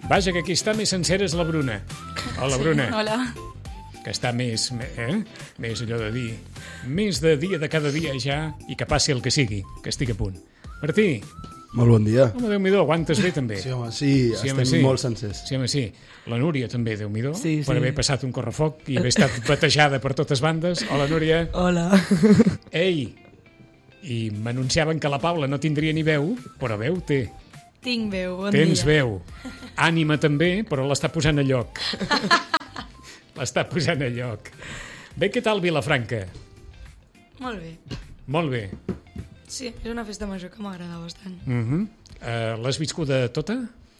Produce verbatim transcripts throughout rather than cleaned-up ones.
Vaja, que aquí està més sencera és la Bruna. Hola, Bruna. Sí, hola. Que està més, eh? més allò de dir, més de dia de cada dia ja, i que passi el que sigui, que estigui a punt. Martí. Molt bon dia. Home, Déu-m'hi-do, aguantes bé també. Sí, home, sí, sí estem home, sí. molt sencers. Sí, home, sí. La Núria també, Déu-m'hi-do, sí, sí. per haver passat un correfoc i haver estat batejada per totes bandes. Hola, Núria. Hola. Ei, i m'anunciaven que la Paula no tindria ni veu, però veu té. Tinc veu, bon Tens dia. Tens veu. Ànima també, però l'està posant a lloc. L'està posant a lloc. Bé, què tal Vilafranca? Molt bé. Molt bé. Sí, és una festa major que m'agrada bastant. Uh -huh. uh, L'has viscuda tota?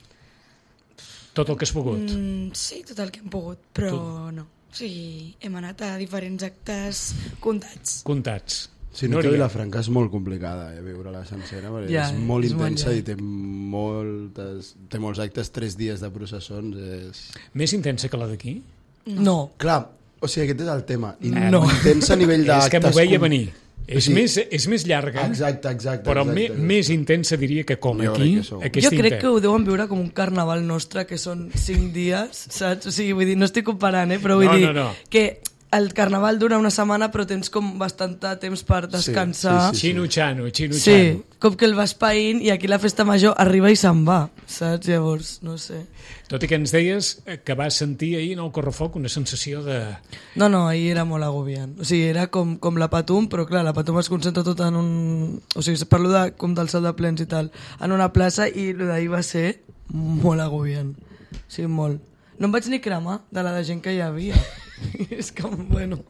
Tot el que has pogut? Mm, sí, tot el que hem pogut, però tu... no. O sigui, hem anat a diferents actes comptats. Comptats. Sí, no, que Vilafranca és molt complicada, eh, viure-la sencera, perquè ja, és molt és intensa molt i té, moltes, té molts actes, tres dies de processons. És... Més intensa que la d'aquí? No. no. Clar, o sigui, aquest és el tema. No. Intensa a nivell d'actes... És que m'ho veia venir. És, sí. més, és més llarga, exacte, exacte, però exacte. Me, més intensa diria que com jo aquí. Que jo crec que ho deuen viure com un carnaval nostre, que són cinc dies, saps? O sigui, vull dir, no estic comparant, eh? Però vull no, dir no, no. que el carnaval dura una setmana però tens com bastant temps per descansar. Sí, sí, sí, sí. Xino-xano, xino-xano. Sí, com que el vas païnt i aquí la festa major arriba i se'n va, saps? Llavors, no sé. Tot i que ens deies que vas sentir ahir en el correfoc una sensació de... No, no, ahir era molt agobiant. O sigui, era com, com la Patum, però clar, la Patum es concentra tot en un... O sigui, parlo de, com del salt de plens i tal, en una plaça, i el d'ahir va ser molt agobiant. Sí, molt. No em vaig ni cremar de la de gent que hi havia. És com, bueno...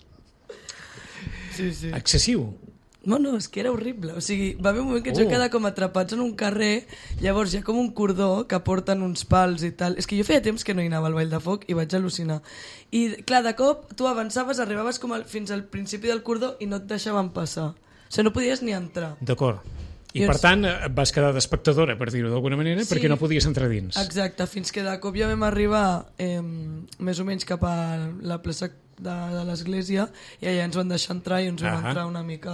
Sí, sí. Excessiu. No, no, és que era horrible. O sigui, va haver un moment que ens oh. vam quedar com atrapats en un carrer, llavors hi ha com un cordó que porten uns pals i tal. És que jo feia temps que no hi anava al Ball de Foc i vaig al·lucinar. I, clar, de cop tu avançaves, arribaves com al, fins al principi del cordó i no et deixaven passar. O sigui, no podies ni entrar. D'acord. I, I per tant et vas quedar d'espectadora, per dir-ho d'alguna manera, sí. perquè no podies entrar dins. Exacte, fins que de cop ja vam arribar eh, més o menys cap a la plaça de, de l'església i allà ens van deixar entrar i ens vam ah entrar una mica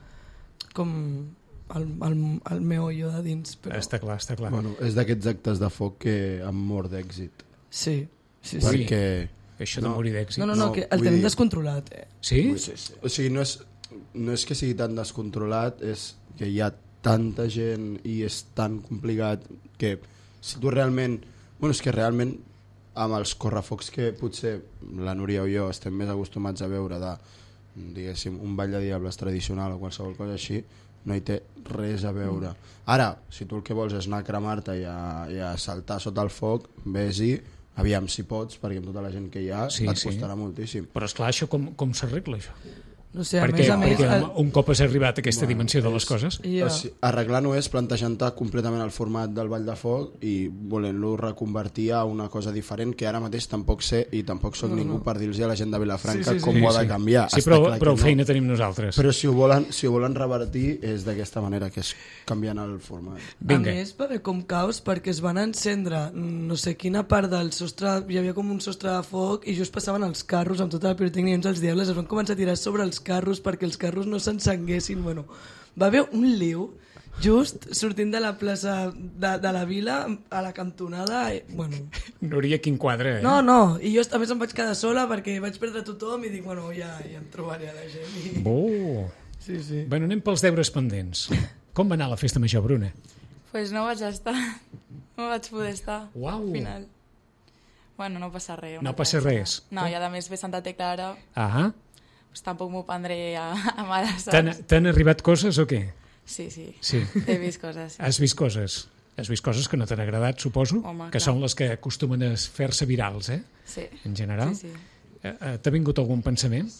com el, el, el meollo de dins. Però... Està clar, està clar. Bueno, és d'aquests actes de foc que han mort d'èxit. Sí, sí, sí. Perquè... Això de no, morir d'èxit. No, no, no, no, que el tenim dir... descontrolat. Eh? Sí? sí, sí. O sigui, no és, no és que sigui tan descontrolat, és que hi ha tanta gent i és tan complicat que si tu realment... Bueno, és que realment amb els correfocs que potser la Núria o jo estem més acostumats a veure de, diguéssim, un ball de diables tradicional o qualsevol cosa així, no hi té res a veure. Ara, si tu el que vols és anar a cremar-te i, a, i a saltar sota el foc, vés-hi, aviam si pots, perquè amb tota la gent que hi ha sí, et costarà sí. moltíssim. Però esclar, això com, com s'arregla, això? No sé, a perquè, més a més... Perquè el... un cop has arribat a aquesta bueno, dimensió de les és, coses... Yeah. O sigui, arreglar no és plantejant-te completament el format del Ball de Foc i volent-lo reconvertir a una cosa diferent que ara mateix tampoc sé i tampoc soc no, ningú no. per dir-los a la gent de Vilafranca sí, sí, sí. com sí, ho ha de canviar. Sí, però, però no. feina tenim nosaltres. Però si ho volen, si ho volen revertir és d'aquesta manera, que és canviant el format. Vinga. A més va haver com caos perquè es van encendre no sé quina part del sostre, hi havia com un sostre de foc i just passaven els carros amb tota la pirotècnia i uns els diables es van començar a tirar sobre els carros perquè els carros no s'encenguessin. Bueno, va haver un liu just sortint de la plaça de, de la vila a la cantonada. I, bueno. Núria, quin quadre, eh? No, no, i jo a més em vaig quedar sola perquè vaig perdre tothom i dic, bueno, ja, ja em trobaré a la gent. I... Oh. Sí, sí. Bueno, anem pels deures pendents. Com va anar la festa major, Bruna? Pues no vaig estar, no vaig poder estar Uau. al final. Bueno, no passa res. No passa res. No, i a més ve Santa Tecla ara. Ahà. Pues tampoc m'ho prendré a, a mare, saps? T'han, t'han arribat coses o què? Sí, sí, sí. He vist coses. Sí. Has vist coses? Has vist coses que no t'han agradat, suposo? Home, que clar. són les que acostumen a fer-se virals, eh? Sí. En general. Sí, sí. Eh, t'ha vingut algun pensament?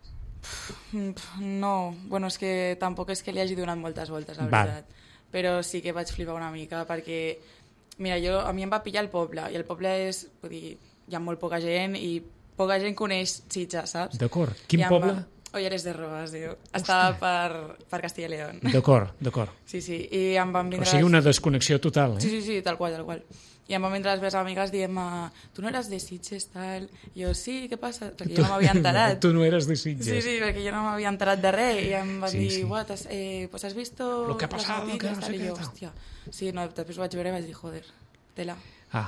No, bueno, és que tampoc és que li hagi donat moltes voltes, la Va. veritat. Però sí que vaig flipar una mica perquè, mira, jo, a mi em va pillar el poble, i el poble és, vull dir, hi ha molt poca gent i poca gent coneix Sitges, saps? D'acord. Quin poble? Va... Olleres de Roas, diu. Estava per, per Castilla y León. D'acord, d'acord. Sí, sí, i em van vindre... O sigui, una desconnexió total, eh? Sí, sí, sí, tal qual, tal qual. I em van vindre les meves amigues dient tu no eres de Sitges, tal... I jo, sí, què passa? Perquè jo no m'havia enterat. Tu no eres de Sitges. Sí, sí, perquè jo no m'havia enterat de res. I em van sí, dir, sí. what, has, eh, pues has visto... Lo que ha pasado, que no sé què, què, jo, hòstia. Sí, no, després ho vaig veure i vaig dir, joder, tela. Ah,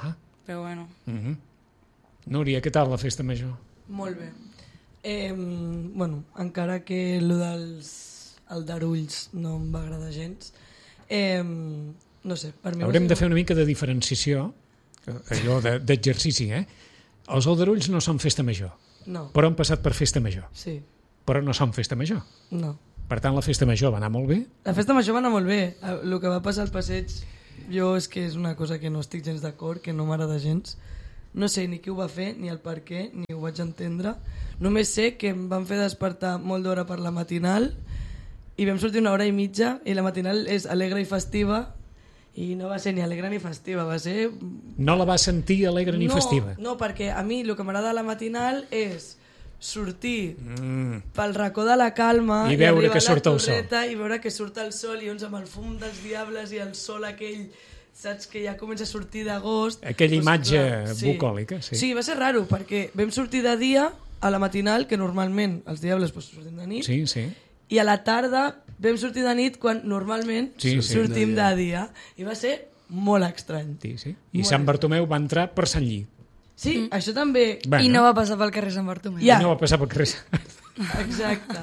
però bueno. Uh-huh. Núria, què tal la festa major? Molt bé. Eh, bueno, encara que el dels aldarulls no em va agradar gens, eh, no sé, per mi... Haurem de fer una mica de diferenciació, allò de, d'exercici, eh? Els aldarulls no són festa major, No, però han passat per festa major, sí, però no són festa major. no. Per tant, la festa major va anar molt bé. La festa major va anar molt bé. El que va passar al passeig, jo és que és una cosa que no estic gens d'acord, que no m'agrada gens. No sé ni qui ho va fer, ni el per què, ni ho vaig entendre. Només sé que em van fer despertar molt d'hora per la matinal i vam sortir una hora i mitja i la matinal és alegre i festiva i no va ser ni alegre ni festiva, va ser... No la va sentir alegre ni no, festiva. No, perquè a mi el que m'agrada de la matinal és sortir Mm. pel racó de la calma I veure arribar que a la surt el sol. torreta i veure que surt el sol i uns amb el fum dels diables i el sol aquell, saps, que ja comença a sortir d'agost. Aquella Doncs, imatge clar, bucòlica, sí. Sí, va ser raro, perquè vam sortir de dia a la matinal, que normalment els diables pues, sortim de nit, Sí, sí. i a la tarda vam sortir de nit quan normalment Sí, sí. sortim de dia. I va ser molt estrany. sí, sí. I Molt Sant Bartomeu va entrar per Sant Lli. Sí, mm. això també... Bueno, I no va passar pel carrer Sant Bartomeu. Ja. no va passar pel carrer. Exacte.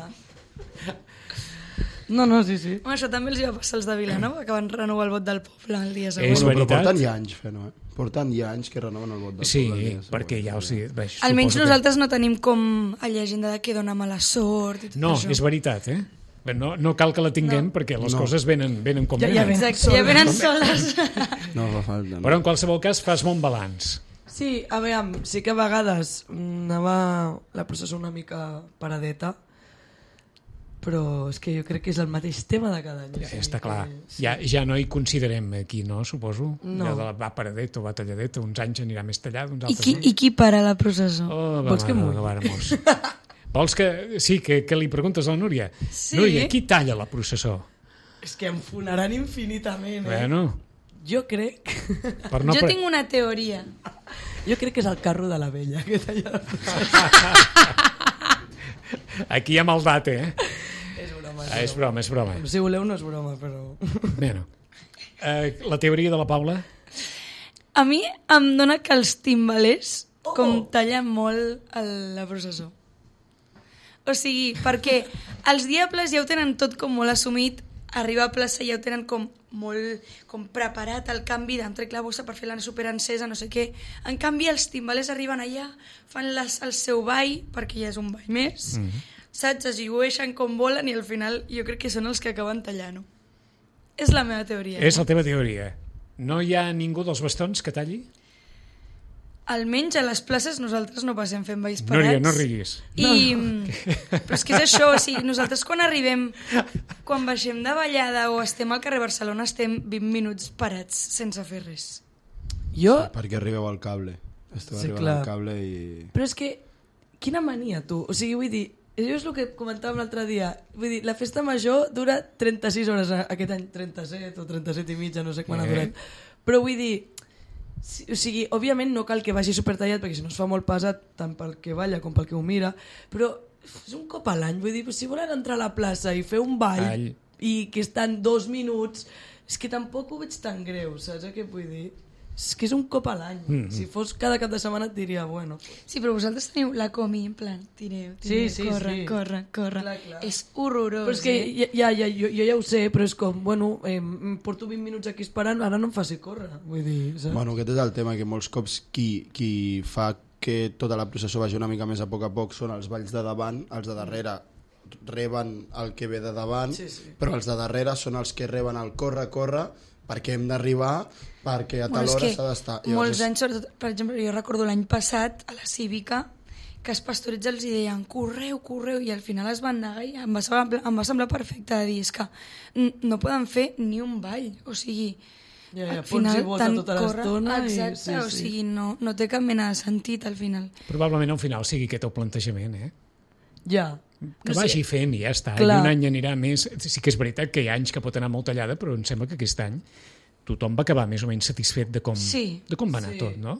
No, no, sí, sí. Home, això també els hi va passar als de Vilanova, que van renovar el vot del poble el dia És següent. Bueno, però veritat. porten ja anys fent-ho, eh? Porten ja anys que renoven el vot del Sí, poble al dia perquè següent. ja els... hi- Bé, Almenys suposo que- nosaltres no tenim com a llegenda de que dona mala sort i tot No, això. és veritat, eh? No, no cal que la tinguem no. perquè les No. coses venen, venen com Ja- ja venen. ven. Exacte, ja venen soles. No fa falta. No. Però en qualsevol cas fas bon balanç. Sí, a veure, sí que a vegades anava la processó una mica paradeta, però és que jo crec que és el mateix tema de cada any. Ja, ja està clar. Ja, ja no hi considerem aquí, no? Suposo. No. Ja de la va paradet o va talladeta, uns anys anirà més tallat, uns I altres qui, no. I qui para la processó? Oh, Vols que va, mulli? va, vamos. Vols que... Sí, que, que li preguntes a la Núria. Sí. Núria, qui talla la processó? És que em fonaran infinitament, eh? Bueno, Jo crec... per no... Jo pre- tinc una teoria. Jo crec que és el carro de la vella que talla la processó. Aquí hi ha maldat, eh? És broma, Ah, és broma, és broma. Si voleu no és broma, però... Bueno, eh, la teoria de la Paula? A mi em dona que els timbalers Oh! com tallen molt a la processó. O sigui, perquè els diables ja ho tenen tot com molt assumit, arribar a plaça ja ho tenen com molt com preparat el canvi d'entrar la bossa per fer la superencesa, no sé què. En canvi, els timbalers arriben allà, fan les, el seu ball, perquè ja és un ball més, mm -hmm. saps? Es llueixen com volen i al final jo crec que són els que acaben tallant-ho. És la meva teoria. És la teva teoria. No hi ha ningú dels bastons que talli? Almenys a les places nosaltres no passem fent balls parats. Núria, no riguis. I, però és que és això, o sigui, nosaltres quan arribem, quan baixem de ballada o estem al carrer Barcelona, estem vint minuts parats sense fer res. Jo... Perquè arribeu al cable. Esteu Sí, arribant clar. al cable i... Però és que, quina mania, tu? O sigui, vull dir, jo és el que comentàvem l'altre dia. Vull dir, la festa major dura trenta-sis hores, aquest any trenta-set o trenta-set i mitja, no sé quan Eh. ha durat. Però vull dir, si- o sigui, òbviament no cal que vagi supertallat, perquè si no es fa molt pesat, tant pel que balla com pel que ho mira, però és un cop a l'any, vull dir, si volen entrar a la plaça i fer un ball, Ball. i que estan dos minuts, és que tampoc ho veig tan greu, saps què vull dir? És que és un cop a l'any. Mm-hmm. Si fos cada cap de setmana et diria, bueno... Sí, però vosaltres teniu la comi, en plan, tireu, tireu, Sí, sí, corre, sí. corre, corre. Clar, clar. És horrorós. Però és que eh? ja, ja, jo, jo ja ho sé, però és com, bueno, eh, em porto vint minuts aquí esperant, ara no em faci córrer, vull dir, saps? Bueno, aquest és el tema, que molts cops qui, qui fa que tota la processó vagi una mica més a poc a poc són els balls de davant, els de darrere reben el que ve de davant, Sí, sí. però els de darrere són els que reben el corre, corre, perquè hem d'arribar, perquè a tal Bueno, és hora que s'ha d'estar. molts és- anys, sobretot, per exemple, jo recordo l'any passat a la Cívica que els pastorets els hi deien correu, correu, i al final es van negar i em va semblar, em va semblar perfecte de dir, és que n- no poden fer ni un ball, o sigui, Ja, ja, al punts final i volta tant tota corre, l'estona i- exacte, sí, o sí. sigui, no, no té cap mena de sentit al final. Probablement al final sigui aquest el plantejament, eh? Ja. Que No sé. vagi fent i ja està. Clar. I un any anirà més. Sí que és veritat que hi ha anys que pot anar molt tallada, però em sembla que aquest any tothom va acabar més o menys satisfet de com, Sí. de com va anar Sí. tot, no?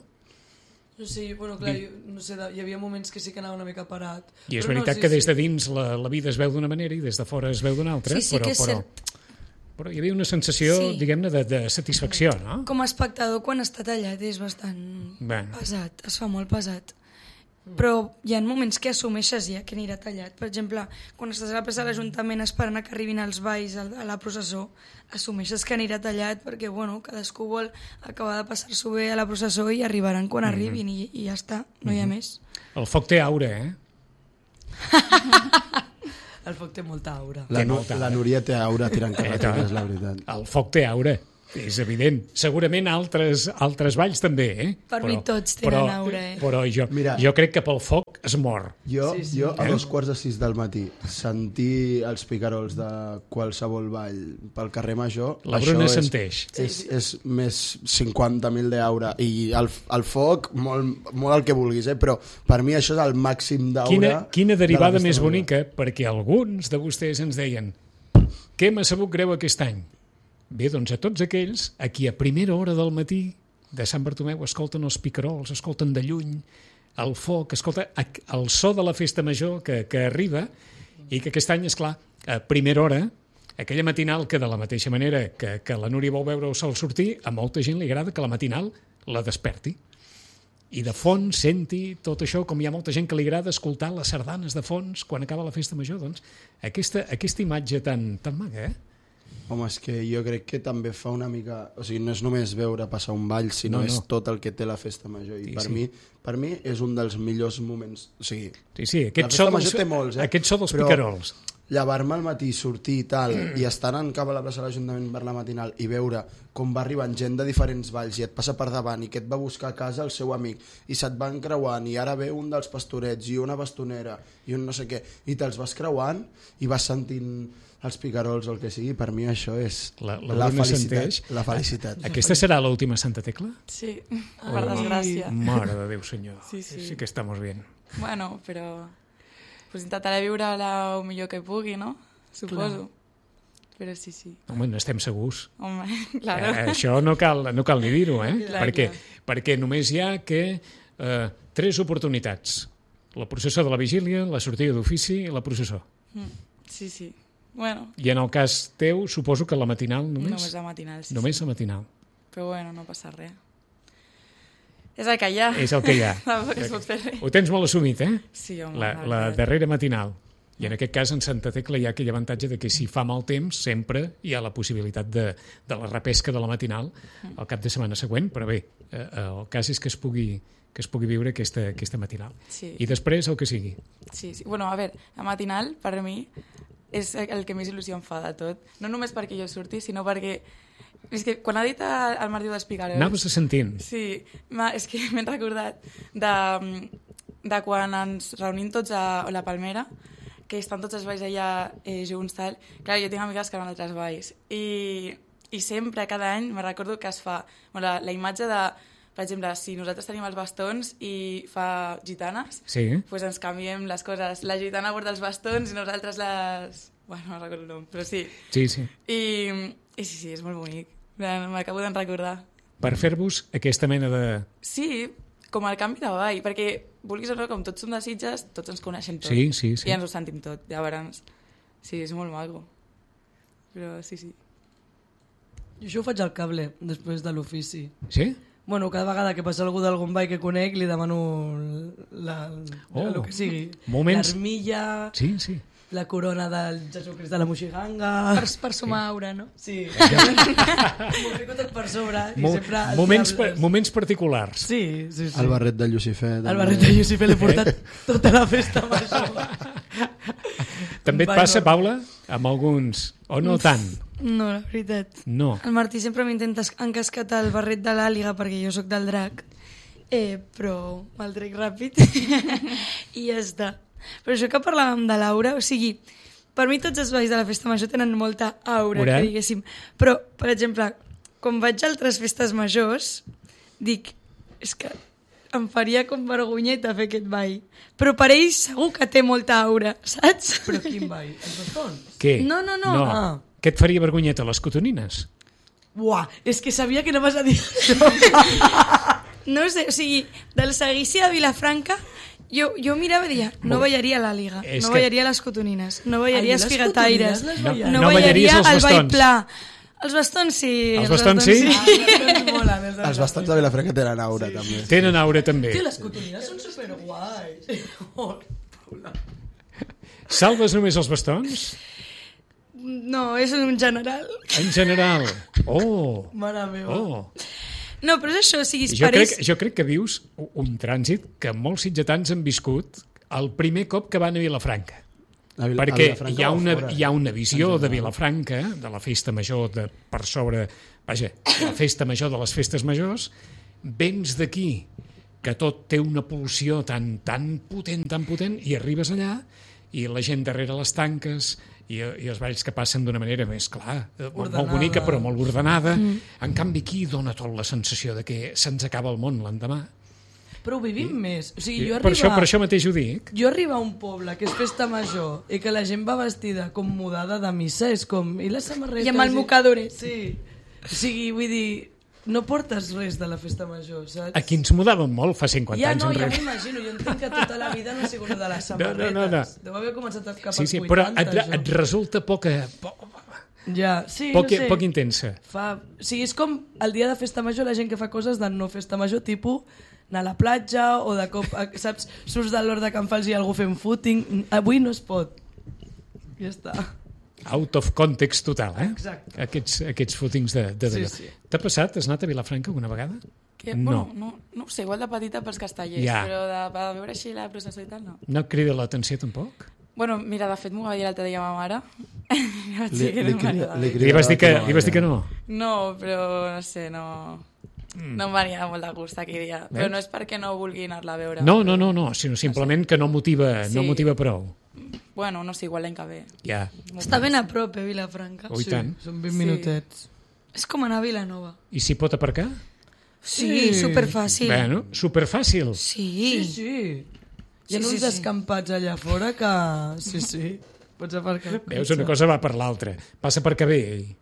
No sé, bueno, clar, jo, no sé, hi havia moments que sí que anava una mica parat. I és Però veritat no, sí, que des sí. de dins la, la vida es veu d'una manera i des de fora es veu d'una altra, Sí, sí però, que és però, cert. però hi havia una sensació, Sí. diguem-ne, de, de satisfacció, no? Com a espectador, quan està tallat, és bastant Bueno. pesat, es fa molt pesat. Però hi ha moments que assumeixes ja que anirà tallat. Per exemple, quan estàs a la plaça de l'Ajuntament esperant a que arribin els balls a la processó, assumeixes que anirà tallat perquè, bueno, cadascú vol acabar de passar-s'ho bé a la processó i arribaran quan arribin i, i ja està, no hi ha més. El foc té aura, eh? El foc té molta aura. La, Té nu molta la aura. Núria té aura tirant Eh, carreteres, la veritat. El foc té aura, és evident. Segurament altres, altres valls també, eh? Per mi tots tenen aura, eh? Però jo, Mira. jo crec que pel foc es mor. Jo, Sí, sí. jo a Eh? dos quarts de sis del matí sentir els picarols de qualsevol ball pel carrer Major, La això Bruna és, senteix. és, és més cinquanta mil d'aura i el, el foc molt, molt el que vulguis, eh? Però per mi això és el màxim d'aura. Quina, quina derivada de la més festa bonica, perquè alguns de vostès ens deien què m'ha sabut greu aquest any? Bé, doncs a tots aquells a qui a primera hora del matí de Sant Bartomeu escolten els picarols, escolten de lluny el foc, escolta el so de la festa major que, que arriba i que aquest any, és clar, a primera hora, aquella matinal que de la mateixa manera que, que la Núria vol veure el sol sortir, a molta gent li agrada que la matinal la desperti. I de fons senti tot això, com hi ha molta gent que li agrada escoltar les sardanes de fons quan acaba la festa major, doncs aquesta, aquesta imatge tan, tan maca, eh? Home, és que jo crec que també fa una mica... O sigui, no és només veure passar un ball, sinó No, no, no. és tot el que té la festa major. I Sí, per, sí. mi, per mi és un dels millors moments... O sigui, Sí, sí, la aquest festa so major dels, té molts, eh? aquest so dels Però picarols. llevar-me al matí, sortir i tal, i estar anant cap a la plaça de l'Ajuntament per la matinal i veure com va arribant gent de diferents valls i et passa per davant i que et va buscar a casa el seu amic i se't van creuant i ara ve un dels pastorets i una bastonera i un no sé què i te'ls vas creuant i vas sentint els picarols o el que sigui, per mi això és La- la, la la Bruna felicitat. senteix. La felicitat. Aquesta serà l'última Santa Tecla? Sí, per desgràcia. Mare de Déu, senyor. Sí, sí. Sí que estamos bien. Bueno, però pues intentaré viure-la el millor que pugui, no? Suposo. Però sí, sí. Home, no estem segurs. Home, claro. Eh, això no cal, no cal ni dir-ho, eh? Clar, perquè, clar. perquè només hi ha que eh, tres oportunitats. La processó de la vigília, la sortida d'ofici i la processó. Mm, sí, sí. Bueno, I en el cas teu, suposo que la matinal només? només la matinal, sí. Només sí. la matinal. Però bueno, no passa res. És el que hi ha. És el que hi ha. Tampoc es pot fer res. Ho tens molt assumit, eh? Sí, home. La, la darrera matinal. I en aquest cas, en Santa Tecla hi ha aquell avantatge de que si fa mal temps, sempre hi ha la possibilitat de, de la repesca de la matinal al cap de setmana següent, però bé, eh, el cas és que es pugui, que es pugui viure aquesta, aquesta matinal. Sí. I després el que sigui. Sí, sí. Bueno, a veure, la matinal, per mi, és el que més il·lusió em fa de tot. No només perquè jo surti, sinó perquè... És que quan ha dit el, el Martí dels Picarols... Anaves sentint. Sí, és que m'he recordat de, de quan ens reunim tots a la Palmera, que estan tots els balls allà eh, junts, tal. Clar, jo tinc amigues que van a altres balls. I, i sempre, cada any, me recordo que es fa bueno, la, la imatge de, per exemple, si nosaltres tenim els bastons i fa gitanes, Sí. pues ens canviem les coses. La gitana porta els bastons i nosaltres les... Bueno, no recordo el nom, però sí. Sí, sí. I, i sí, sí, és molt bonic. M'acabo d'en recordar. Per fer-vos aquesta mena de... Sí, com el canvi de ball, perquè, vulguis o no, com tots som de Sitges, tots ens coneixem tots. Sí, sí, sí. I ens ho sentim tot, llavors. Sí, és molt maco. Però sí, sí. Jo això ho faig al cable, després de l'ofici. Sí? Bueno, cada vegada que passa algú d'algun ball que conec, li demano la, Oh, el que sigui. moments- L'armilla, Sí, sí. la corona del Jesucrist de la Moixiganga... Per, per sumar aura, no? Sí. M'ho fico tot per sobre. I Mo sempre els moments, diables- pa moments particulars. Sí, sí, sí. El barret de Lucifer. El barret de Lucifer l'he portat tota la festa major. També et Ball passa, normal. Paula, amb alguns... O no tant? No, la veritat. No. El Martí sempre m'intenta encasquetar el barret de l'àliga perquè jo sóc del drac, eh, però me'l trec ràpid i ja està. Però això que parlàvem de l'aura, o sigui, per mi tots els balls de la festa major tenen molta aura, Aura? que diguéssim. Però, per exemple, quan vaig a altres festes majors, dic, és que em faria com vergonyeta fer aquest ball. Però per ells segur que té molta aura, saps? Però quin ball? Els bastons? Què? No, no, no. no. Ah. Què et faria vergonyeta, les cotonines? Buah, és que sabia que anaves a dir això. No sé, o sigui, del seguici de Vilafranca, jo, jo mirava i deia, no ballaria la liga, És no que- ballaria les cotonines, no Ai, ballaria les els figataires, cotonines les no, ballaries. no No ballaries ballaria els el ball bastons. pla, Els bastons sí. Els bastons sí? Els molen, els Els bastons de Vilafranca tenen aura, sí. també. Tenen aura, també. Tio, les cotonines són superguais. Oh, Paula. Salves només els bastons? No, és en general. En general. Oh! Mare meva. Oh! No, però és això, o sigui, Jo pareix... crec, jo crec que vius un trànsit que molts sitgetans han viscut el primer cop que van a Vilafranca. A Vil- a Perquè Vilafranca hi ha, o una, fora, hi ha una visió en de general. Vilafranca, de la festa major de, per sobre, vaja, la festa major de les festes majors, vens d'aquí, que tot té una pulsió tan, tan potent, tan potent, i arribes allà, i la gent darrere les tanques, i, i els balls que passen d'una manera més, clar, eh, molt, molt bonica, però molt ordenada. Mm. En canvi, aquí dona tot la sensació de que se'ns acaba el món l'endemà. Però ho vivim I, més. O sigui, jo per, arribar, això, per això mateix ho dic. Jo arribar a un poble que és festa major i que la gent va vestida com mudada de missa, és com... I les samarretes... I amb el mocadores. Sí. O sigui, vull dir, no portes res de la festa major, saps? Aquí ens mudàvem molt fa cinquanta ja, anys no, enrere. Ja m'imagino, jo entenc que tota la vida no ha sigut de les No, samarretes. no, no, no. Deu haver començat cap Sí, als sí, vuitanta, però et, això. et resulta poca, po, Ja, sí, poc, no sé. poc intensa. Fa... O sigui, és com el dia de festa major la gent que fa coses de no festa major, tipus anar a la platja o de cop, saps, surts de l'hort de Can Fals i algú fent footing. Avui no es pot. Ja està. Out of context total, eh? Exacte. Aquests, aquests footings de, de Sí, d'allò. sí. T'ha passat? Has anat a Vilafranca alguna vegada? Que, No. bueno, no, no ho sé, igual de petita pels castellers, Ja. però de, de veure així la processó i tal, no. No et crida l'atenció tampoc? Bueno, mira, de fet m'ho va dir l'altre dia ma mare. I vaig Li, dir que li, no crida, m'agradava. li, Li vas dir que, li vas dir que no? No, però no sé, no... No em venia molt de gust aquell dia. Però Veus? no és perquè no vulgui anar-la a veure. No, no, no, no, sinó simplement que no motiva, no Sí. motiva prou. Bueno, no sé, igual l'any que ve. Ja, Està ben a prop, eh, Vilafranca. oh, i tant. Són vint Sí. minutets. És com anar a Vilanova. I s'hi pot aparcar? Sí, Sí. superfàcil. Bueno, superfàcil. Sí. Sí, sí. Hi ha Sí, uns sí, sí. descampats allà fora que... Sí, sí. Pots aparcar el Veus, cotxe. una cosa va per l'altra. Passa per que bé ell.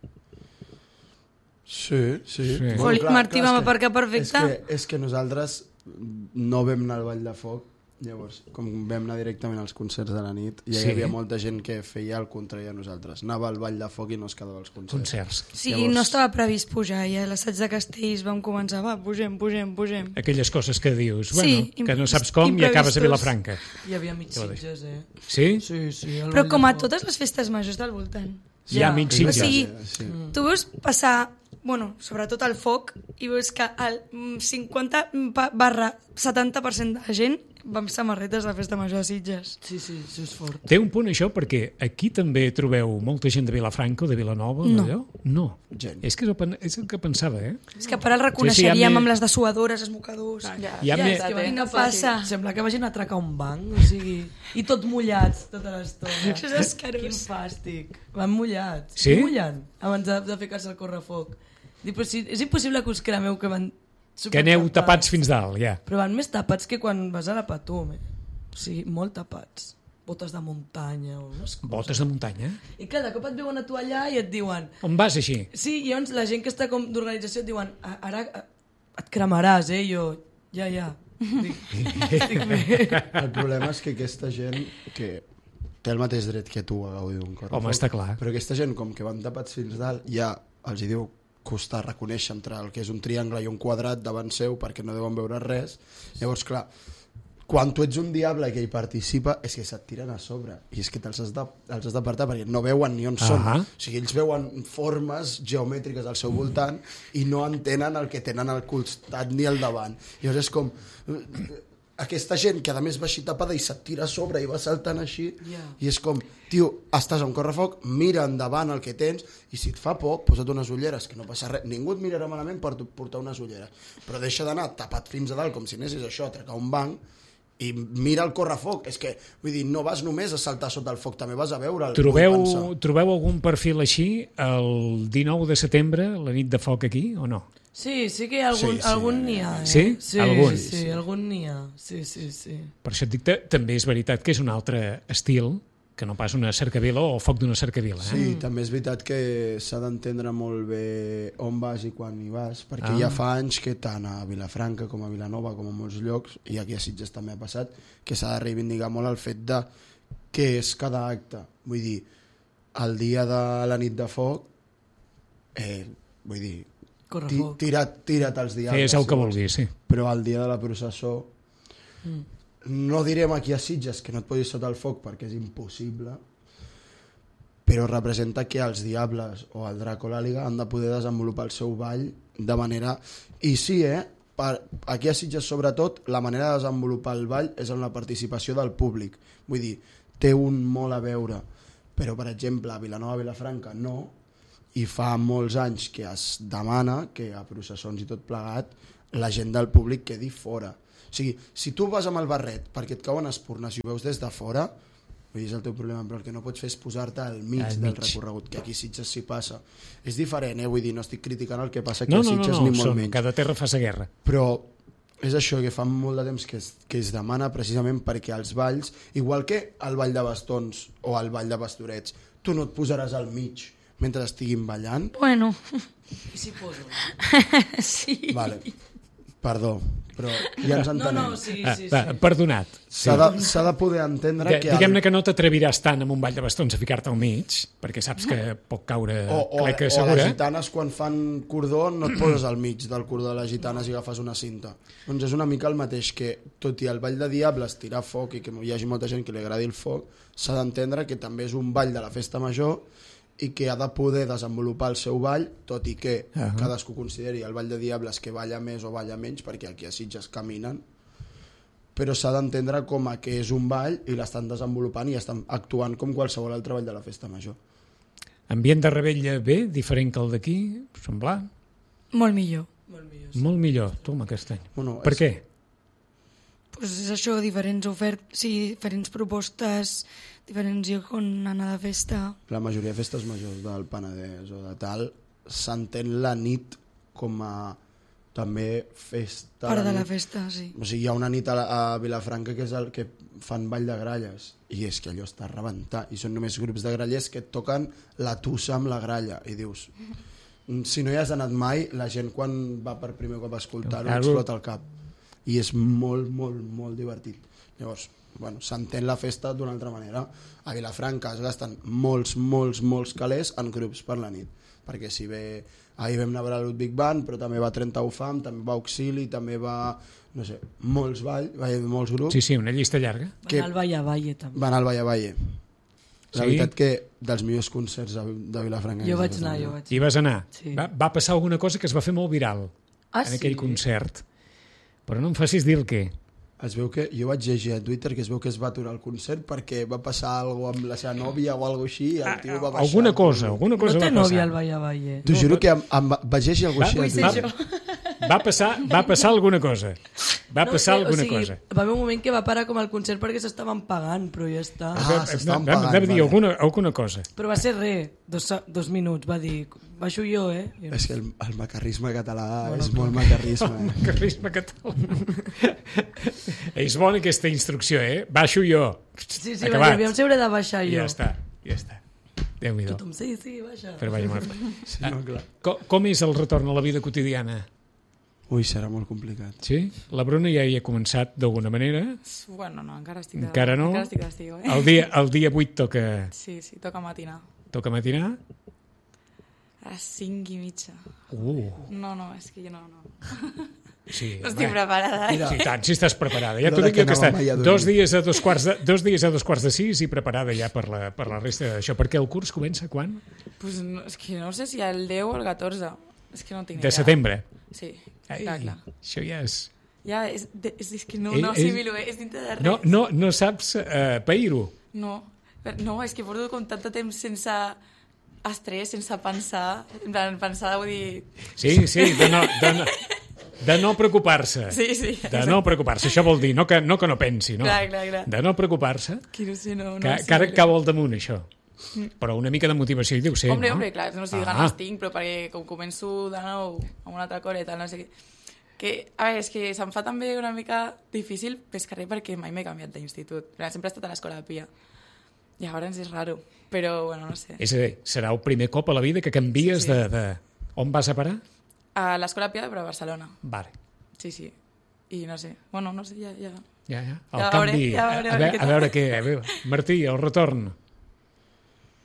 Sí, sí. Sí. Oli, Martí, és vam que- aparcar perfecte. És que, és que nosaltres no vam anar al Ball de Foc, llavors, com vam anar directament als concerts de la nit, ja Sí. hi havia molta gent que feia el contrari a nosaltres. Anava al Ball de Foc i no es quedava als concerts. Concerts. Sí, Llavors- no estava previst pujar, i a l'assaig de Castells vam començar, va, pugem, pugem, pugem. Aquelles coses que dius, Sí, bueno, que no saps com i acabes a imprevistos. Vilafranca. Hi havia mitjitges, eh? Sí? Sí, sí. el Però Ball com de a Foc. totes les festes majors del voltant. Hi ha Ja. mig O sitges. sigui, Sí. tu veus passar, bueno, sobretot el foc, i veus que el cinquanta barra setanta per cent de la gent va amb samarretes de festa major a Sitges. Sí, sí, això és fort. Té un punt això, perquè aquí també trobeu molta gent de Vilafranca o de Vilanova, No. d'allò? No. Gent. És que és el, pen- és el que pensava, eh? És que per el Sí, sí, reconeixeríem hi ha amb més- les dessuadores, els mocadors. Ja, Hi ha ja més- està, que té. No passa. Sembla que vagin a atracar un banc, o sigui... I tot mullats tota l'estona. Això és escarós. Quin fàstic. Van mullats. Sí? Mullen, abans de, de ficar-se al correfoc. Dic, però si, és impossible que us cremeu que van... Que aneu tapats fins dalt, ja. Però van més tapats que quan vas a la Patum, eh? O sigui, molt tapats. Botes de muntanya o unes coses. Botes de muntanya. I clar, de cop et veuen a tu allà i et diuen... On vas així? Sí, i llavors la gent que està com d'organització et diuen "A- ara eh, et cremaràs, eh? I jo, ja, ja. Dic, estic bé. El problema és que aquesta gent que té el mateix dret que tu a gaudir d'un correfoc. Home, està clar. Però aquesta gent, com que van tapats fins dalt, ja els hi diu costar reconèixer entre el que és un triangle i un quadrat davant seu perquè no deuen veure res. Llavors, clar, quan tu ets un diable que hi participa és que se't tiren a sobre i és que te'ls has de- els has d'apartar perquè no veuen ni on són. Ahà. O sigui, ells veuen formes geomètriques al seu voltant i no entenen el que tenen al costat ni al davant. Llavors és com aquesta gent que a més va així tapada i se't tira a sobre i va saltant així Ja. i és com, tio, estàs a un correfoc, mira endavant el que tens i si et fa por, posa't unes ulleres que no passa res, ningú et mirarà malament per tu portar unes ulleres, però deixa d'anar tapat fins a dalt com si anessis això a atracar un banc i mira el correfoc, és que vull dir, no vas només a saltar sota el foc, també vas a veure el Trobeu, trobeu algun perfil així el dinou de setembre, la nit de foc aquí, o no? Sí, sí que hi ha algun, Sí, sí. algun n'hi ha, eh? Sí? Sí, Algun? sí, sí, algun n'hi ha. Sí, sí, sí. Per això et dic, que també és veritat que és un altre estil que no pas una cercavila o foc d'una cercavila. Eh? Sí, també és veritat que s'ha d'entendre molt bé on vas i quan hi vas, perquè Ah. ja fa anys que tant a Vilafranca com a Vilanova, com a molts llocs, i aquí a Sitges també ha passat, que s'ha de reivindicar molt el fet de què és cada acte. Vull dir, el dia de la nit de foc eh, vull dir, ti, Correfoc. tira't, tira't als diables. Fes el si que vols. vulguis, sí. Però el dia de la processó, no direm aquí a Sitges que no et posis sota el foc perquè és impossible, però representa que els diables o el drac o l'àliga han de poder desenvolupar el seu ball de manera... I sí, eh? Per... Aquí a Sitges, sobretot, la manera de desenvolupar el ball és amb la participació del públic. Vull dir, té un molt a veure, però, per exemple, a Vilanova, Vilafranca, no, i fa molts anys que es demana que a processons i tot plegat la gent del públic quedi fora. O sigui, si tu vas amb el barret perquè et cauen espurnes i ho veus des de fora, vull dir, és el teu problema, però el que no pots fer és posar-te al mig, al del mig. recorregut, que aquí a Sitges s'hi passa. És diferent, eh? Vull dir, no estic criticant el que passa aquí No, a no, no, Sitges no, ni molt són, menys. cada terra fa sa guerra. Però és això que fa molt de temps que es, que es demana precisament perquè els balls, igual que el ball de bastons o el ball de pastorets, tu no et posaràs al mig mentre estiguin ballant. Bueno, I si poso? sí. Vale. Perdó, però ja ens No, entenem. no, sí, Ah, sí, va, sí. perdonat. S'ha de, s'ha de poder entendre De, que... Diguem-ne que no t'atreviràs tant amb un ball de bastons a ficar-te al mig, perquè saps que pot caure O, o, cleca o les segura. gitanes quan fan cordó no et poses al mig del cordó de les gitanes i agafes una cinta. Doncs és una mica el mateix que, tot i el ball de diables, tirar foc i que hi hagi molta gent que li agradi el foc, s'ha d'entendre que també és un ball de la festa major i que ha de poder desenvolupar el seu ball, tot i que Uh -huh. cadascú consideri el ball de diables que balla més o balla menys, perquè aquí a Sitges caminen, però s'ha d'entendre com a que és un ball i l'estan desenvolupant i estan actuant com qualsevol altre ball de la festa major. Ambient de Rebella bé, diferent que el d'aquí, semblant. Molt millor. Molt millor. Molt millor, toma aquest any. Bueno, Per és- què? Pues és això, diferents ofertes, sí, diferents propostes, diferents llocs on anar de festa. La majoria de festes majors del Penedès o de tal s'entén la nit com a també festa. Part de la nit. festa, sí. O sigui, hi ha una nit a, la, a Vilafranca que és el que fan ball de gralles i és que allò està a rebentar i són només grups de grallers que et toquen la tussa amb la gralla i dius, si no hi has anat mai, la gent quan va per primer cop a escoltar-ho Claro. explota el cap i és molt, molt, molt divertit. Llavors, bueno, s'entén la festa d'una altra manera. A Vilafranca es gasten molts, molts, molts calés en grups per la nit, perquè si ve, ahir vam anar a veure el Ludwig Band, però també va trenta U F A M, també va Auxili, també va, no sé, molts ball, molts grups Sí, sí, una llista llarga. Van que- al Valle a Valle, també. van al Valle Valle. La Sí? veritat que dels millors concerts de de Vilafranca. Jo que vaig s'ha anar, fet. jo vaig Hi vas anar. Sí. Va, va passar alguna cosa que es va fer molt viral Ah, en aquell sí? concert. Però no em facis dir el què. Es veu que, jo vaig llegir a Twitter que es veu que es va aturar el concert perquè va passar alguna cosa amb la seva nòvia o alguna cosa així i el tio va baixar. Alguna cosa, alguna cosa No té va passar. nòvia al Valle a Valle. T'ho juro que em, em va- vaig llegir alguna cosa Va, així a va, Twitter. va, passar, va passar alguna cosa. Va passar sé, alguna o sigui, cosa. Va haver un moment que va parar com el concert perquè s'estaven pagant, però ja està. Ah, s'estaven Vam- pagant, vam dir vale. alguna, alguna cosa. Però va ser res, dos, dos minuts, va dir, baixo jo, eh? I- És que el, el macarrisme català bueno, és molt macarrisme. Eh? Carrisme català. És bona aquesta instrucció, eh? Baixo jo. Sí, sí, va dir, Acabat. aviam si hauré de baixar I jo. ja està, ja està. Déu-n'hi-do. Tothom, sí, sí, baixa. Però vaja, Marta. Sí, no, clar. Com, com és el retorn a la vida quotidiana? Ui, serà molt complicat. Sí? La Bruna ja hi ha començat d'alguna manera. Bueno, no, encara estic de... Encara no? Encara estic d'estiu, eh? El dia, el dia vuit toca, Sí, sí, toca matinar. toca matinar. A les cinc i mitja. Uh, No, no, és que jo no... no. sí. No estic home. preparada, eh? Mira. Sí, tant, si estàs preparada. Ja t'ho L'hora dic que jo que està anàvem ahir a dormir. dos dies, a dos, quarts de, dos dies a dos quarts de sis i preparada ja per la, per la resta d'això. Perquè el curs comença quan? Pues no, és que no sé si el deu o el catorze. És que no tinc ni De idea. setembre. Sí, Ai, clar, clar. això ja és... Ja, és, de, és, és que no, Ell- no ell- assimilo, eh? És dintre de res. No, no, no saps uh, pair-ho. No, per- no, és que porto com tant de temps sense estrès, sense pensar, en plan, pensar, vull dir... Sí, sí, de no, de no, de no preocupar-se. Sí, sí. De no preocupar-se. Això vol dir no que no, que no pensi, no. Clar, clar, clar. De no preocupar-se, Que no sé, no... no que, sé, que ara però- cau al damunt, això. Però una mica de motivació hi deu ser, Hombre, no? hombre, clar, no sé, Ah. ganes tinc, però perquè com començo de nou amb una altra cosa i tal, no sé què... Que, a veure, és que se'm fa també una mica difícil pescarrer perquè mai m'he canviat d'institut. Però sempre he estat a l'escola de Pia. Llavors és raro, però, bueno, no sé. És a dir, serà el primer cop a la vida que canvies Sí, sí. de, de... On vas a parar? A l'escola de Pia, però a Barcelona. Vale. Sí, sí. I no sé, bueno, no sé, ja... ja... Ja, ja. El Ja canvi... veuré, ja veuré, a, a veure veure, què a tal. veure què... A veure, Martí, el retorn.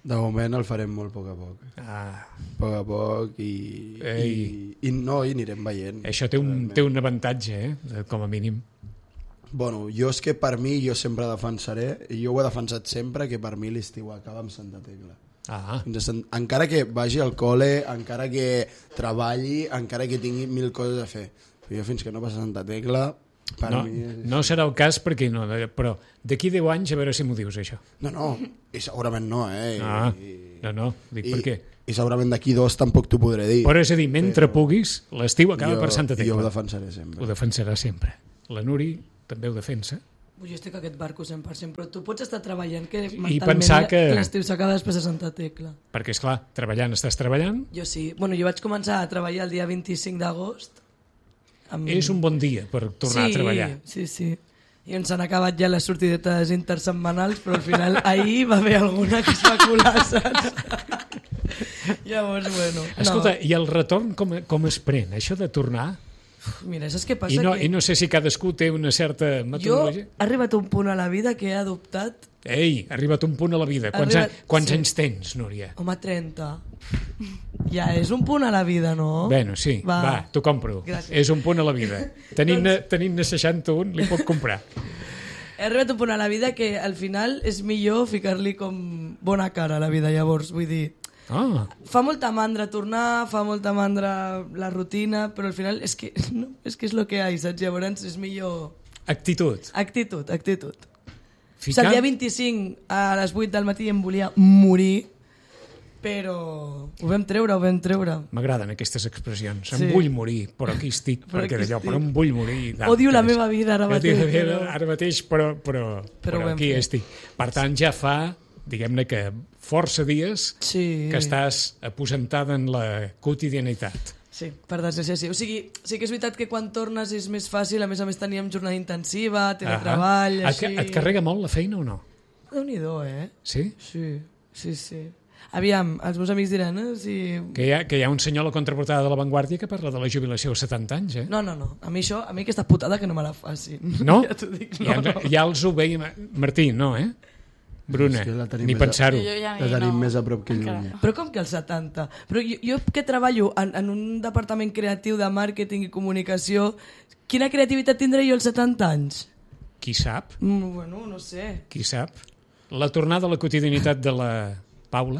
De moment el farem molt a poc a poc. Ah. A poc a poc i, i, i no, i anirem veient. Això té un, té un avantatge, eh? Com a mínim. Bueno, jo és que per mi jo sempre defensaré, i jo ho he defensat sempre, que per mi l'estiu acaba amb Santa Tecla. Ah. Encara que vagi al col·le, encara que treballi, encara que tingui mil coses a fer. Però jo fins que no passa Santa Tecla... Per no, mi és... no serà el cas perquè no, però d'aquí deu anys a veure si m'ho dius això. No, no, i segurament no, eh? Ah, I, no, no, dic i, per què. I segurament d'aquí dos tampoc t'ho podré dir. Però és a dir, mentre però... puguis, l'estiu acaba jo, per Santa Tecla. Jo ho defensaré sempre. Ho defensarà sempre. La Nuri també ho defensa. Jo estic a aquest barco cent per cent, però tu pots estar treballant que i pensar que... l'estiu s'acaba després de Santa Tecla. Perquè, és clar, treballant estàs treballant. Jo sí. Bueno, jo vaig començar a treballar el dia vint-i-cinc d'agost. Amb... És un bon dia per tornar sí, a treballar. Sí, sí. I ens han acabat ja les sortidetes intersetmanals, però al final ahir va haver alguna que es va colar, saps? Llavors, bueno... Escolta, no. i el retorn com, com es pren? Això de tornar... Mira, saps què passa? I no, que... I no sé si cadascú té una certa metodologia. Jo he arribat a un punt a la vida que he adoptat... Ei, ha arribat un punt a la vida. Quants, arribat... a... quants sí. anys tens, Núria? Home, trenta. Ja és un punt a la vida, no? Bueno, sí, va, va t'ho compro. Gràcies. És un punt a la vida. Tenint-ne tenint seixanta-un, li puc comprar. He arribat a un punt a la vida que al final és millor ficar-li com bona cara a la vida, llavors, vull dir... Oh. Fa molta mandra tornar, fa molta mandra la rutina, però al final és que, no, és que és el que hi ha, saps? Llavors és millor... Actitud. Actitud, actitud. Ficar... O sigui, el dia vint-i-cinc a les vuit del matí em volia morir, però ho vam treure, ho vam treure. M'agraden aquestes expressions. Em Sí. vull morir, però aquí estic, Però perquè aquí d'allò, estic. però em vull morir. Odio la meva vida ara mateix, Odio la meva però- vida ara mateix, però, però, Però però ho hem aquí fet. estic. Per tant, ja fa, diguem-ne que força dies Sí. que estàs aposentada en la quotidianitat. Sí, per desgràcia sí. O sigui, sí que és veritat que quan tornes és més fàcil, a més a més teníem jornada intensiva, teletreball, Ahà. així... Et, et carrega molt la feina o no? Déu-n'hi-do, eh? Sí? Sí, sí, sí. Aviam, els meus amics diran, eh? Si... Que hi, ha, que hi ha un senyor a la contraportada de La Vanguardia que parla de la jubilació als setanta anys, eh? No, no, no. A mi això, a mi aquesta putada que no me la facin. No? Ja t'ho dic, Ja, no, no. ja els ho veiem... Martí, no, eh? Bruna, És que la tenim ni més a- pensar-ho. Jo ja La tenim no, més a prop que encara. lluny. Però com que als setanta? Però jo, jo que treballo en, en un departament creatiu de màrqueting i comunicació, quina creativitat tindré jo als setanta anys? Qui sap? Mm, bueno, no sé. Qui sap? La tornada a la quotidianitat de la Paula?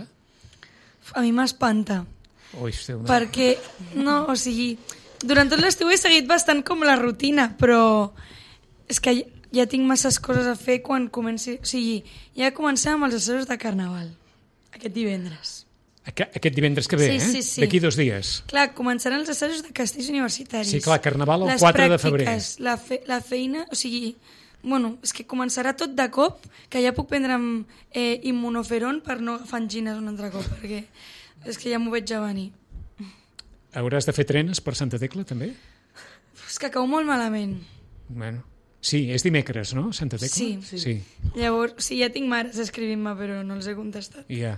A mi m'espanta. Ui, esteu... Perquè, no, o sigui, durant tot l'estiu he seguit bastant com la rutina, però és que ja, ja tinc masses coses a fer quan comenci... O sigui, ja comencem amb els assajos de Carnaval, aquest divendres. Aqu aquest divendres que ve, Sí, eh? sí, sí. D'aquí dos dies. Clar, començaran els assajos de castells universitaris. Sí, clar, Carnaval el Les quatre de febrer. pràctiques, La, fe la feina, o sigui... Bueno, és que començarà tot de cop, que ja puc prendre'm eh, immunoferon per no agafar angines un altre cop, perquè és que ja m'ho veig a venir. Hauràs de fer trenes per Santa Tecla, també? És que cau molt malament. Bueno. Sí, és dimecres, no, Santa Tecla? Sí. sí. sí. Llavors, sí, ja tinc mares escrivint-me, però no els he contestat. Ja.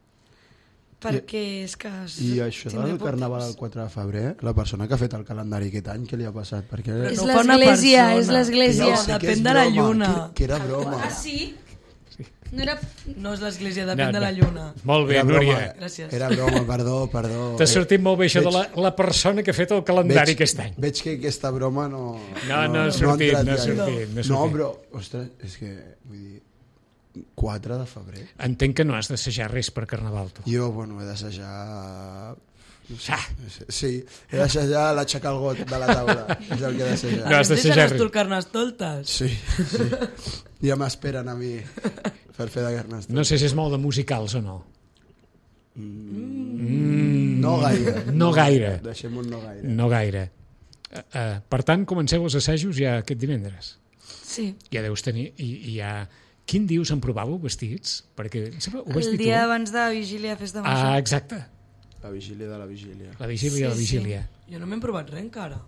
Perquè és que... I això tindré del poc Carnaval temps. el quatre de febrer, la persona que ha fet el calendari aquest any, què li ha passat? Perquè... És No ho fa una l'església, persona. és l'església. No, depèn de la lluna. Que, que era broma. Ah, sí? No era... No és l'església, depèn No, de la no. lluna. Molt bé, Era broma. Núria. Gràcies. Era broma, perdó, perdó. T'ha sortit molt bé això de Veig- la, la persona que ha fet el calendari veig, aquest any. Veig que aquesta broma no... No, no ha sortit, entrat no ha gaire. sortit, no ha No, sortit. però, ostres, és que, vull dir, quatre de febrer. Entenc que no has d'assajar res per Carnaval, tu. Jo, bueno, he d'assajar... No sé, sí, he d'assajar l'aixecar el got de la taula. És el que he d'assajar. No has Ens d'assajar deixen res. estul carnestoltes? Sí, sí. Ja m'esperen a mi per fer de carnestoltes. No sé si és molt de musicals o no. Mm, no gaire. No gaire. Deixem un no gaire. No gaire. Uh, uh, per tant, comenceu els assajos ja aquest divendres. Sí. Ja deus tenir... I, i ja... Quin dius en provàveu vestits? Perquè em sembla, ho vas El dir dia tu? abans de vigília, festa Ah, major. exacte. La vigília de la vigília. La vigília, Sí, la sí. vigília. Jo no m'he provat res encara.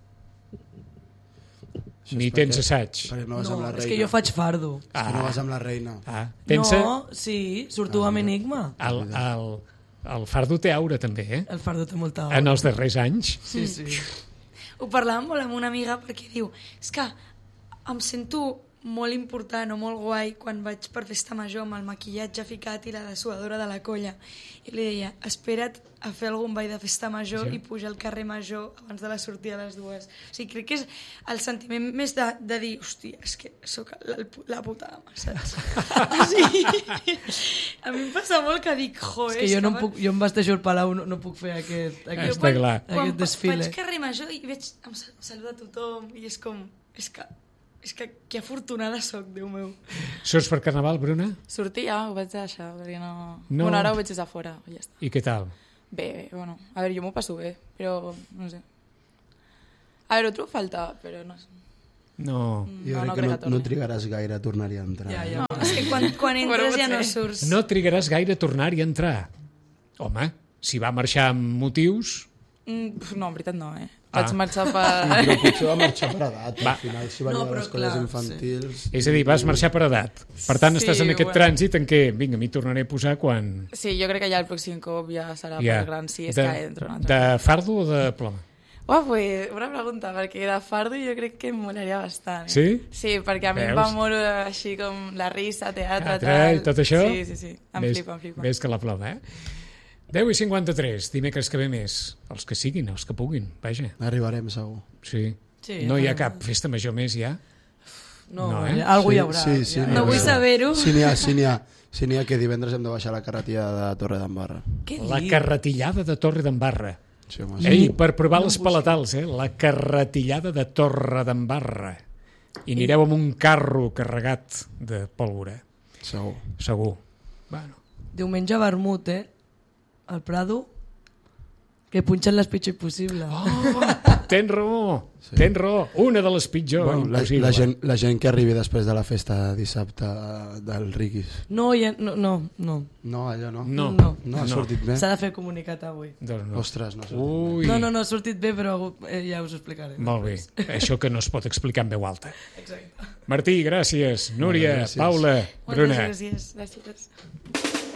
Això Ni és tens perquè- assaig. Perquè no vas No, amb la és reina. que jo faig fardo. És que no vas amb la reina. Ah, pensa... No, sí, surto amb Enigma. El, el, el fardo té aura, també, eh? El fardo té molta... En els darrers anys. Sí, sí. Ho parlàvem molt amb una amiga perquè diu, és que em sento molt important o molt guai quan vaig per festa major amb el maquillatge ficat i la dessuadora de la colla. I li deia, espera't a fer algun ball de festa major Sí. i pujar al carrer major abans de la sortida a les dues. O sigui, crec que és el sentiment més de, de dir, hòstia, és que sóc la, la puta ama, saps? O sigui, a mi em passa molt que dic, jo, És que jo, no em puc, jo em vesteixo al Palau, no, no puc fer aquest, aquest, Està clar. quan aquest desfile. faig carrer major i veig, em sal- saluda tothom i és com, és que, és que que afortunada soc, Déu meu. Surts per Carnaval, Bruna? Sortir ja, ho vaig deixar, perquè no... No. Bueno, ara ho veig des de fora, ja està. I què tal? Bé, bé, bueno, a veure, jo m'ho passo bé, però no sé. A veure, ho trobo falta, però no sé. No. Jo No, no crec que crec no, que torni. no trigaràs gaire a tornar-hi a entrar. Ja, ja. És que quan, quan Bueno, entres ja no potser. surts. No trigaràs gaire a tornar-hi a entrar. Home, si va marxar amb motius... Mm, pf, no, en veritat no, eh? Ah. Vaig marxar Sí, per... però potser va marxar per edat. Va. Al final, si venia No, no, però a les col·les clar, infantils... És a dir, vas marxar per edat. Per tant, Sí, estàs en aquest bueno. trànsit en què, vinga, m'hi tornaré a posar quan... Sí, jo crec que ja el pròxim cop ja serà Ja. per gran, si és de, que entro un altre. de fardo o de ploma? Oh, pues, una pregunta, perquè de fardo jo crec que em molaria bastant. Eh? Sí? Sí, perquè a mi Veus? em va molt així com la risa, teatre, Teatre i tot això? Sí, sí, sí, em Ves- flipa, em flipa. Ves que la ploma, eh? deu i cinquanta-tres, dimecres que ve més. Els que siguin, els que puguin, vaja. Arribarem, segur. Sí. Sí, no hi ha farem- cap festa major més ja? No, No, no eh? eh? Algú hi Sí, haurà. sí, sí, ja. n'hi No haurà. vull saber-ho. Sí, n'hi ha, sí, n'hi ha. Sí, n'hi ha que divendres hem de baixar la carretilla de Torre d'Embarra. Què La dius? carretillada de Torre d'Embarra. Sí, home, sí. Ei, per provar les palatals, eh? La carretillada de Torre d'Embarra. I anireu amb un carro carregat de pólvora, Segur. segur. Bueno. Diumenge vermut, eh? Al Prado, que punxen les pitjors possible. Oh, tens raó, sí. tens raó. Una de les pitjors Bueno, la, impossible. la, gent, la gent que arribi després de la festa dissabte eh, del Riquis. No, ja, no, no, no. No, allò no. No, No. No, ha no. sortit bé. S'ha de fer comunicat avui. Doncs no. Ostres, no ha sortit Ui, No, no, no, ha sortit bé, però eh, ja us ho explicaré. molt bé. Això que no es pot explicar en veu alta. Exacte. Martí, gràcies. Núria, Gràcies. Paula, Moltes Bruna. gràcies, gràcies.